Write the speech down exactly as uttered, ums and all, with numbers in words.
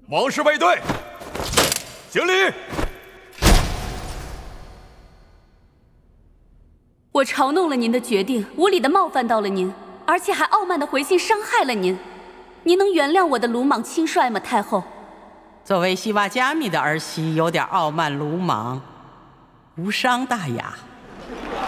王氏卫队，行礼。 我嘲弄了您的决定，无理的冒犯到了您，而且还傲慢的回信伤害了您。您能原谅我的鲁莽轻率吗，太后？ 作为西瓦加密的儿媳，有点傲慢鲁莽，无伤大雅。